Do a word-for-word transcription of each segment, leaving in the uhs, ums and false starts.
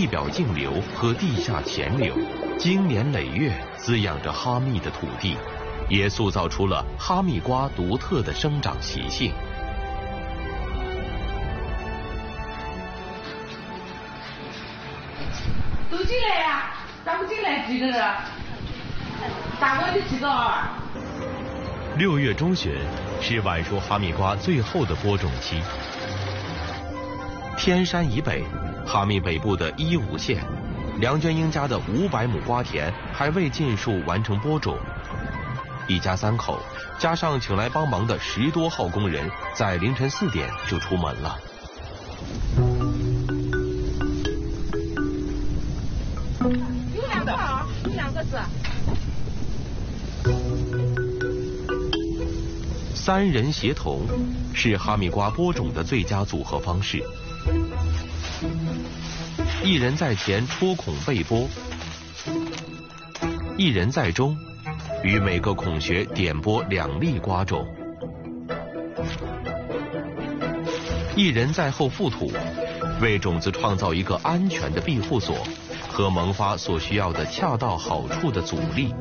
地表径流和地下潜流，经年累月滋养着哈密的土地，也塑造出了哈密瓜独特的生长习性。 都进来呀！咱们进来几个人？打过去几个啊？ 六月中旬是晚熟哈密瓜最后的播种期。天山以北，哈密北部的伊吾县，梁娟英家的五百亩瓜田还未尽数完成播种。一家三口加上请来帮忙的十多号工人，在凌晨四点就出门了。 有两个啊，有两个是。 三人协同是哈密瓜播种的最佳组合方式。一人在前戳孔备播，一人在中于每个孔穴点播两粒瓜种，一人在后覆土，为种子创造一个安全的庇护所和萌发所需要的恰到好处的阻力。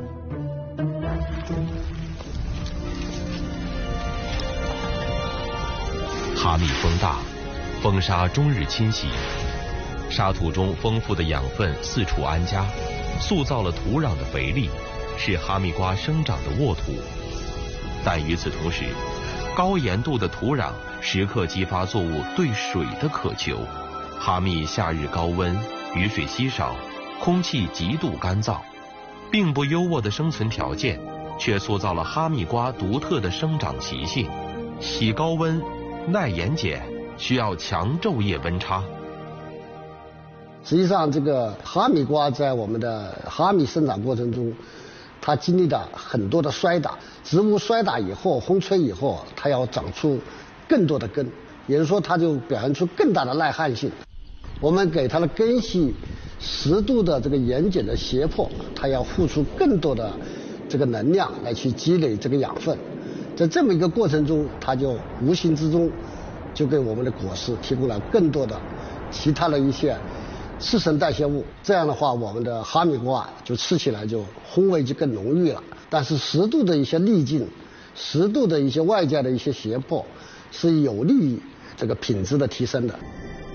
哈密风大，风沙终日侵袭，沙土中丰富的养分四处安家，塑造了土壤的肥力，是哈密瓜生长的沃土。但与此同时，高盐度的土壤时刻激发作物对水的渴求。哈密夏日高温，雨水稀少，空气极度干燥，并不优渥的生存条件，却塑造了哈密瓜独特的生长习性，喜高温，耐盐碱，需要强昼夜温差。 实际上，这个哈密瓜在我们的哈密生长过程中，它经历了很多的摔打。植物摔打以后，风吹以后，它要长出更多的根，也就是说，它就表现出更大的耐旱性。我们给它的根系适度的这个盐碱的胁迫，它要付出更多的这个能量来去积累这个养分。在这么一个过程中，它就无形之中就给我们的果实提供了更多的其他的一些次生代谢物。这样的话，我们的哈密瓜就吃起来就风味就更浓郁了。但是适度的一些逆境，适度的一些外界的一些胁迫，是有利于这个品质的提升的。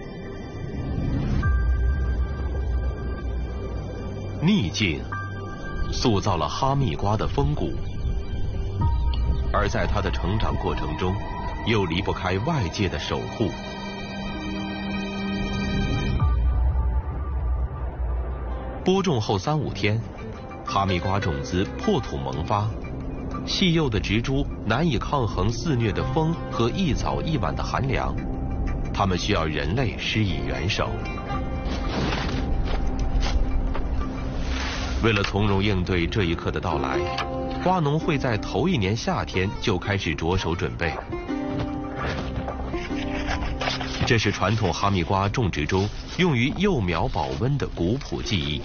逆境塑造了哈密瓜的风骨，而在它的成长过程中，又离不开外界的守护。播种后三五天，哈密瓜种子破土萌发，细幼的植株难以抗衡肆虐的风和一早一晚的寒凉，它们需要人类施以援手。为了从容应对这一刻的到来，瓜农会在头一年夏天就开始着手准备。这是传统哈密瓜种植中用于幼苗保温的古朴技艺。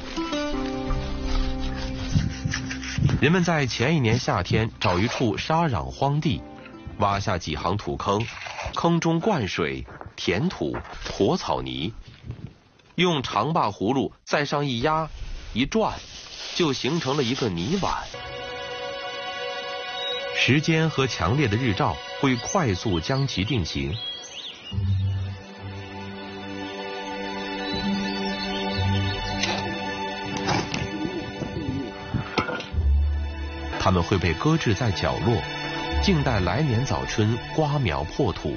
人们在前一年夏天找一处沙壤荒地，挖下几行土坑，坑中灌水、填土、和草泥，用长把葫芦再上一压一转，就形成了一个泥碗。时间和强烈的日照会快速将其定型。它们会被搁置在角落，静待来年早春瓜苗破土。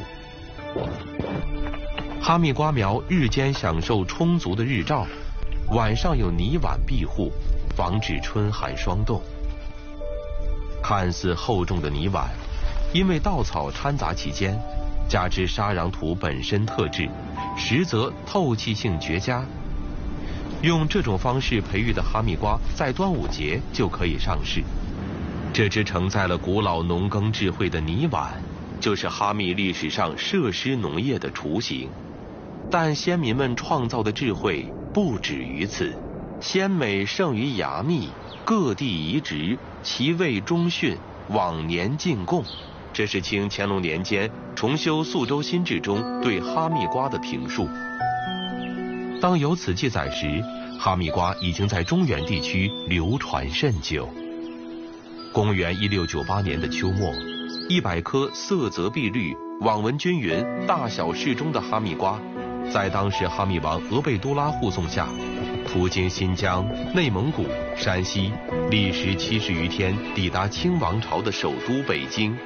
哈密瓜苗日间享受充足的日照，晚上有泥碗庇护，防止春寒霜冻。看似厚重的泥碗，因为稻草掺杂其间，加之沙壤土本身特质，实则透气性绝佳。用这种方式培育的哈密瓜，在端午节就可以上市。这只承载了古老农耕智慧的泥碗，就是哈密历史上设施农业的雏形。但先民们创造的智慧不止于此，鲜美胜于雅密，各地移植，其味中逊，往年进贡。这是清乾隆年间重修宿州新制中对哈密瓜的评述。 当有此记载时，哈密瓜已经在中原地区流传甚久。公元一六九八年的秋末，一百颗色泽碧绿、网纹均匀、大小适中的哈密瓜，在当时哈密王额贝都拉护送下，途经新疆、内蒙古、山西，历时七十余天，抵达清王朝的首都北京。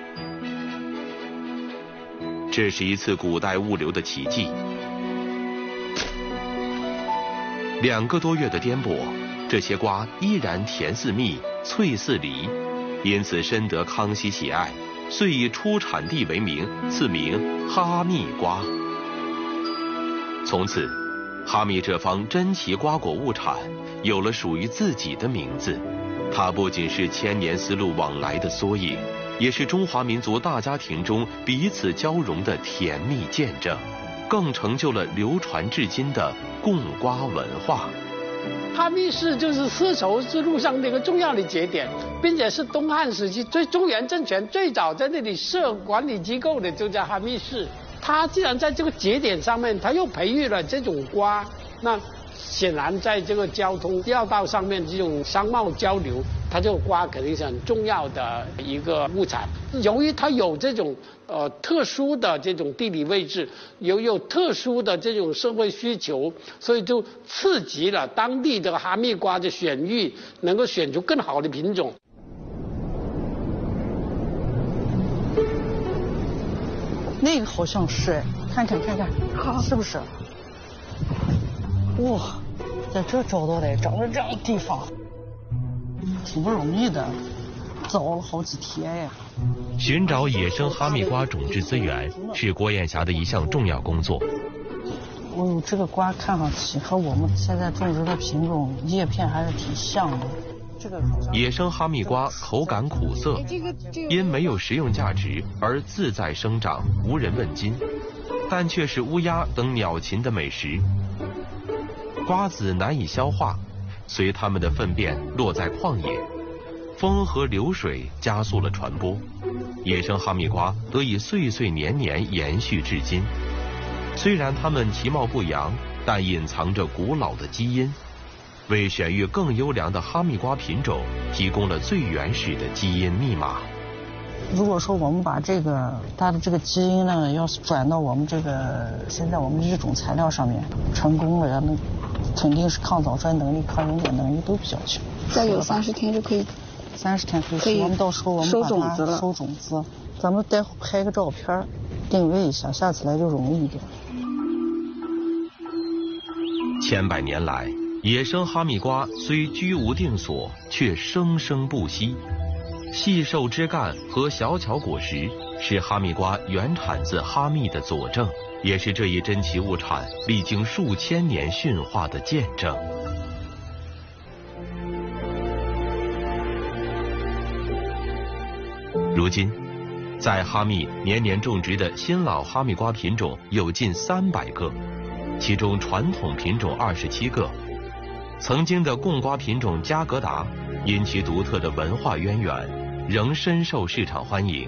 这是一次古代物流的奇迹。两个多月的颠簸，这些瓜依然甜似蜜、脆似梨，因此深得康熙喜爱，遂以出产地为名，赐名哈密瓜。从此，哈密这方珍奇瓜果物产有了属于自己的名字。它不仅是千年丝路往来的缩影，也是中华民族大家庭中彼此交融的甜蜜见证，更成就了流传至今的贡瓜文化。 哈密市就是丝绸之路上的一个重要的节点，并且是东汉时期最中原政权最早在那里设管理机构的，就叫哈密市。它既然在这个节点上面，它又培育了这种瓜，那显然在这个交通要道上面这种商贸交流，它这个瓜肯定是很重要的一个物产。由于它有这种呃特殊的这种地理位置，有有特殊的这种社会需求，所以就刺激了当地的哈密瓜的选育，能够选出更好的品种。 那个好像是哎，看看看看，是不是？哇，在这找到的，长在这样的地方，挺不容易的，找了好几天呀。 寻找野生哈密瓜种质资源是郭艳霞的一项重要工作。 哦呦，这个瓜看上去和我们现在种植的品种叶片还是挺像的。这个野生哈密瓜口感苦涩，因没有食用价值而自在生长，无人问津，但却是乌鸦等鸟禽的美食。瓜子难以消化，随它们的粪便落在旷野，风和流水加速了传播，野生哈密瓜得以岁岁年年延续至今。虽然它们其貌不扬，但隐藏着古老的基因，为选育更优良的哈密瓜品种提供了最原始的基因密码。 如果说我们把这个它的这个基因呢，要是转到我们这个现在我们育种材料上面，成功了，那肯定是抗早衰能力、抗溶解能力都比较强。 再有三十天就可以， 三十天可以，可以我们到时候我们收种子了， 收种子，咱们待会拍个照片，定位一下，下次来就容易一点。 千百年来，野生哈密瓜虽居无定所，却生生不息。细瘦枝干和小巧果实是哈密瓜原产自哈密的佐证，也是这一珍奇物产历经数千年驯化的见证。如今，在哈密年年种植的新老哈密瓜品种有近三百个，其中传统品种二十七个。曾经的贡瓜品种加格达，因其独特的文化渊源，仍深受市场欢迎。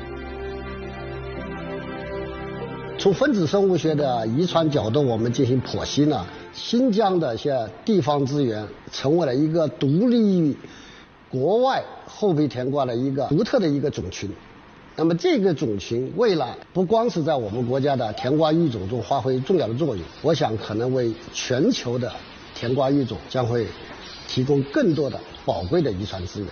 从分子生物学的遗传角度，我们进行剖析呢，新疆的一些地方资源成为了一个独立于国外后备甜瓜的一个独特的一个种群。那么这个种群未来不光是在我们国家的甜瓜育种中发挥重要的作用，我想可能为全球的甜瓜育种将会提供更多的宝贵的遗传资源。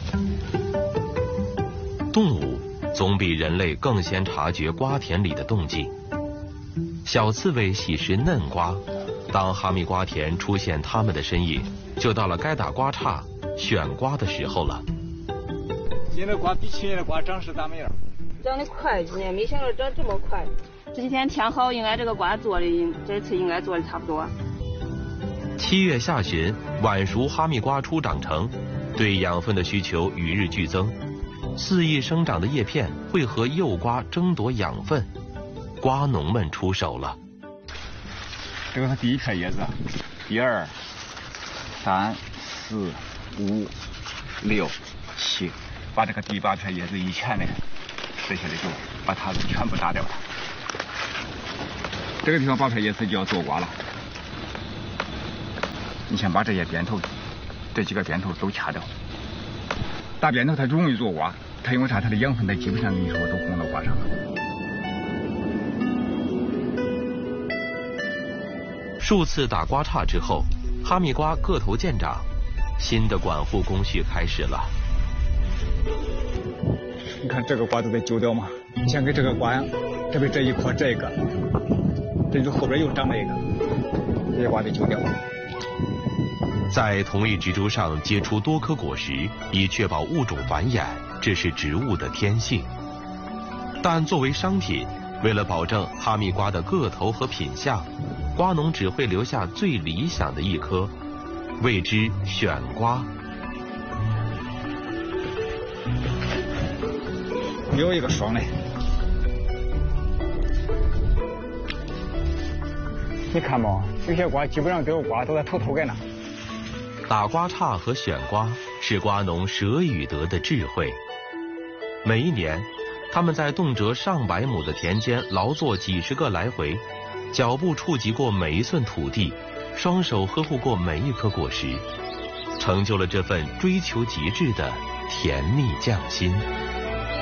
动物总比人类更先察觉瓜田里的动静。小刺猬喜食嫩瓜，当哈密瓜田出现它们的身影，就到了该打瓜叉选瓜的时候了。 现在瓜比去年的瓜长势咋么样？ 长得快，今年没想到长这么快。这几天天好，应该这个瓜做的，这次应该做的差不多。 七月下旬，晚熟哈密瓜初长成，对养分的需求与日俱增，肆意生长的叶片会和幼瓜争夺养分，瓜农们出手了。 这个是第一片叶子，一二三四五六七，把这个第八片叶子以前的这些的就把它全部打掉了。这个地方八片叶子就要做瓜了。 你先把这些边头，这几个边头都掐掉。大边头它容易做瓜，它因为啥？它的养分它基本上跟你说都供到瓜上了。 数次打瓜叉之后，哈密瓜个头见长，新的管护工序开始了。 你看这个瓜都得揪掉嘛，你先给这个瓜呀，特别这一颗这个，这就后边又长了一个，这些瓜得揪掉。 在同一植株上结出多颗果实，以确保物种繁衍，这是植物的天性。但作为商品，为了保证哈密瓜的个头和品相，瓜农只会留下最理想的一颗，谓之选瓜。 有一个双嘞，你看嘛，有些瓜基本上这个瓜都在头头盖呢。 打瓜叉和选瓜是瓜农舍与得的智慧。每一年，他们在动辄上百亩的田间劳作几十个来回，脚步触及过每一寸土地，双手呵护过每一颗果实，成就了这份追求极致的甜蜜匠心。